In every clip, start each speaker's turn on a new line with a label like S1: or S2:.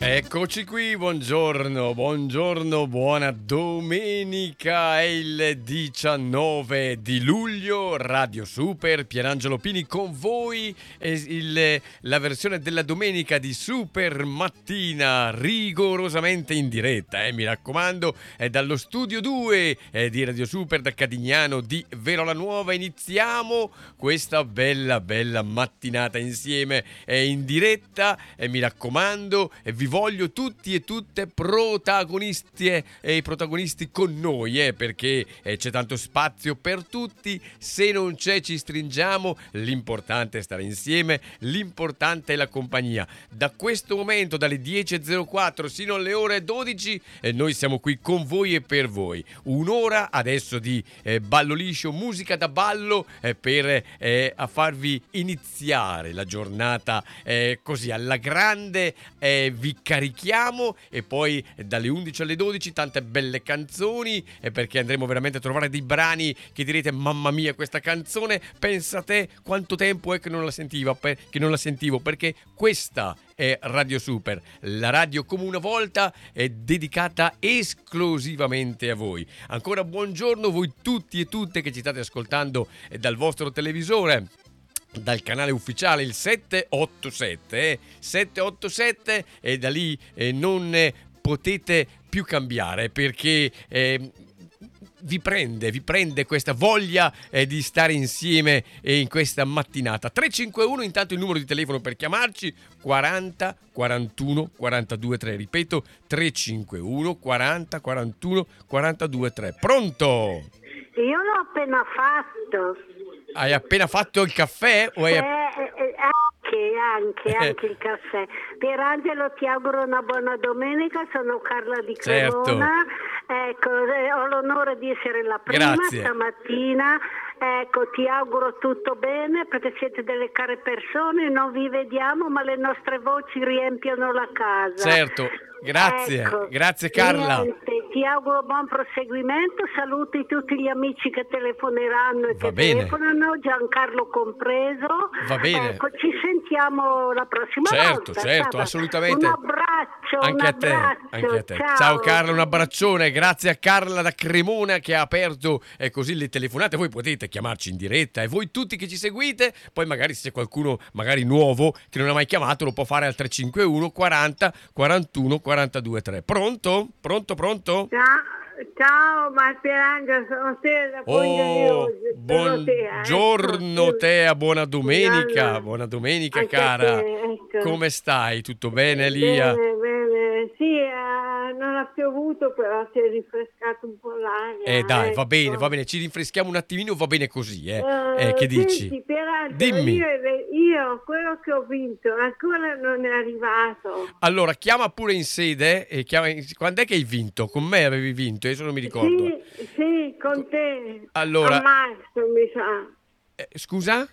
S1: Eccoci qui, buongiorno, buona domenica, è il 19 di luglio, Radio Super, Pierangelo Pini con voi, la versione della domenica di Super Mattina, rigorosamente in diretta, mi raccomando, è dallo studio 2 di Radio Super, da Cadignano di Verola Nuova. Iniziamo questa bella mattinata insieme, in diretta, mi raccomando, vi voglio tutti e tutte protagonisti e protagonisti con noi, perché c'è tanto spazio per tutti. Se non c'è ci stringiamo, l'importante è stare insieme, l'importante è la compagnia. Da questo momento, dalle 10.04 sino alle ore 12, noi siamo qui con voi e per voi. Un'ora adesso di ballo liscio, musica da ballo, per a farvi iniziare la giornata così alla grande. Vi carichiamo e poi dalle 11 alle 12 tante belle canzoni, perché andremo veramente a trovare dei brani che direte: mamma mia, questa canzone, pensate quanto tempo è che non la sentivo, perché questa è Radio Super, la radio come una volta, è dedicata esclusivamente a voi. Ancora buongiorno voi tutti e tutte che ci state ascoltando dal vostro televisore, dal canale ufficiale il 787, e da lì non potete più cambiare, perché vi prende questa voglia di stare insieme in questa mattinata. 351 intanto il numero di telefono per chiamarci, 40 41 42 3, ripeto 351 40 41 42 3. Pronto?
S2: Io l'ho appena fatto.
S1: Hai appena fatto il caffè? O hai...
S2: Anche il caffè. Pierangelo, ti auguro una buona domenica. Sono Carla di Cremona.
S1: Certo.
S2: Ecco, ho l'onore di essere la prima.
S1: Grazie.
S2: Stamattina. Ecco, ti auguro tutto bene, perché siete delle care persone, non vi vediamo, ma le nostre voci riempiono la casa.
S1: Certo, grazie,
S2: ecco,
S1: grazie Carla.
S2: Niente, ti auguro buon proseguimento, saluti tutti gli amici che telefoneranno e telefonano, Giancarlo compreso.
S1: Va bene.
S2: Ecco, ci sentiamo la prossima volta.
S1: Certo, assolutamente.
S2: Un abbraccio,
S1: anche a te. Ciao Carla, un abbraccione, grazie a Carla da Cremona che ha aperto così le telefonate. Voi potete chiamarci in diretta, e voi tutti che ci seguite, poi magari se c'è qualcuno magari nuovo che non ha mai chiamato, lo può fare al 351 40 41 42 3. Pronto?
S2: Ciao, ma Pierangelo, sono te da
S1: buongiorno Tea, buona domenica
S2: anche
S1: cara.
S2: Te, ecco.
S1: Come stai? Tutto bene lì?
S2: Bene, sì, non ha piovuto, però si è rinfrescato un po' l'aria.
S1: Dai,
S2: ecco.
S1: va bene, ci rinfreschiamo un attimino, va bene così, che dici?
S2: Senti, Pierangelo,
S1: Dimmi.
S2: io quello che ho vinto ancora non è arrivato.
S1: Allora, chiama pure in sede, quando è che hai vinto? Con me avevi vinto, adesso non mi ricordo.
S2: Sì, con te.
S1: Allora,
S2: a marzo, mi sa.
S1: Scusa?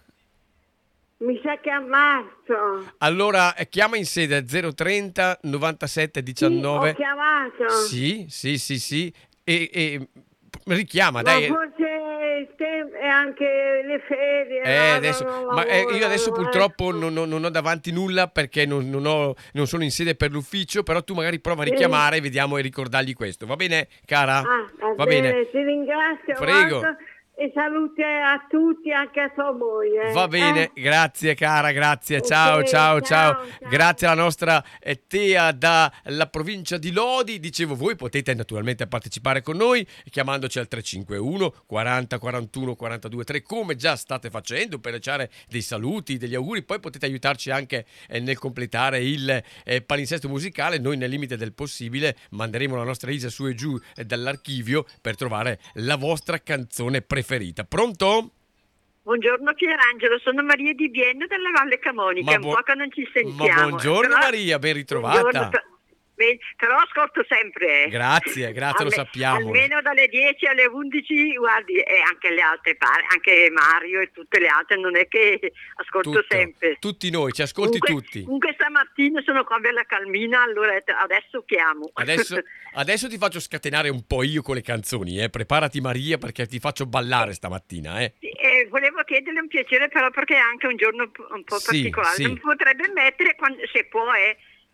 S2: Mi sa che a marzo.
S1: Allora, chiama in sede 030 97 19.
S2: Sì, ho chiamato.
S1: Sì. E richiama,
S2: Ma
S1: dai.
S2: forse e anche le ferie.
S1: Io adesso purtroppo non ho davanti nulla, perché non sono in sede per l'ufficio, però tu magari prova a richiamare, vediamo, e ricordargli questo. Va bene, cara?
S2: Va bene. Ti ringrazio.
S1: Prego.
S2: Molto. E saluti a tutti, anche a tua moglie.
S1: Va bene, grazie cara, grazie.
S2: Okay,
S1: Ciao.
S2: ciao.
S1: Grazie alla nostra Tea dalla provincia di Lodi. Dicevo, voi potete naturalmente partecipare con noi chiamandoci al 351 40 41 42 3, come già state facendo, per lasciare dei saluti, degli auguri. Poi potete aiutarci anche nel completare il palinsesto musicale. Noi, nel limite del possibile, manderemo la nostra Isa su e giù dall'archivio per trovare la vostra canzone preferita. Pronto?
S3: Buongiorno Pierangelo, sono Maria di Vienna dalla Valle Camonica, un po' che non ci sentiamo.
S1: Ma buongiorno Maria, ben ritrovata.
S3: Però ascolto sempre.
S1: Grazie, lo sappiamo.
S3: Almeno dalle 10 alle 11, guardi, e anche le altre anche Mario e tutte le altre, non è che ascolto sempre.
S1: Tutti noi, ci ascolti tutti.
S3: Comunque stamattina sono qua bella calmina, allora adesso chiamo.
S1: Adesso ti faccio scatenare un po' io con le canzoni, preparati Maria, perché ti faccio ballare stamattina,
S3: Sì, volevo chiederle un piacere, però, perché è anche un giorno un po' particolare.
S1: Sì.
S3: Non potrebbe mettere, se può,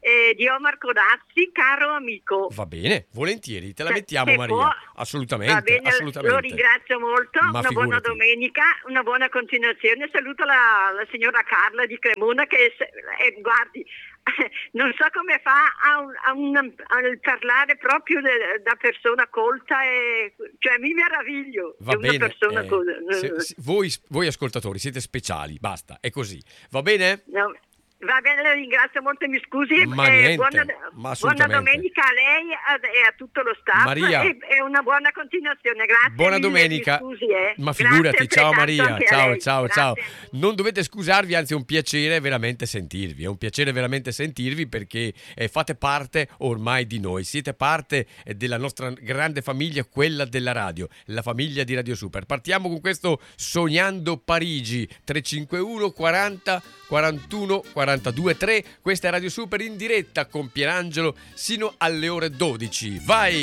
S3: di Omar Codazzi, caro amico.
S1: Va bene, volentieri, te la mettiamo
S3: Se
S1: Maria.
S3: può,
S1: Assolutamente,
S3: va bene,
S1: assolutamente.
S3: lo ringrazio molto,
S1: Ma
S3: una buona
S1: figurati.
S3: domenica, una buona continuazione. Saluto la signora Carla di Cremona che guardi, non so come fa a parlare proprio da persona colta, cioè mi meraviglio
S1: Va
S3: di una
S1: bene,
S3: persona
S1: voi ascoltatori siete speciali, basta, è così. Va bene?
S3: No, va bene, la ringrazio molto, mi scusi.
S1: Ma niente,
S3: buona
S1: ma assolutamente.
S3: domenica a lei e a tutto lo staff.
S1: Maria.
S3: E una buona continuazione. Grazie.
S1: Buona
S3: mille,
S1: domenica.
S3: mi scusi,
S1: Ma
S3: Grazie
S1: figurati, ciao
S3: altrettanto
S1: Maria,
S3: anche a
S1: ciao
S3: lei.
S1: ciao
S3: Grazie.
S1: ciao. Non dovete scusarvi, anzi è un piacere veramente sentirvi, è un piacere veramente sentirvi perché fate parte ormai di noi, siete parte della nostra grande famiglia, quella della radio, la famiglia di Radio Super. Partiamo con questo Sognando Parigi, 351 40 41 42 3. Questa è Radio Super in diretta con Pierangelo sino alle ore 12. Vai!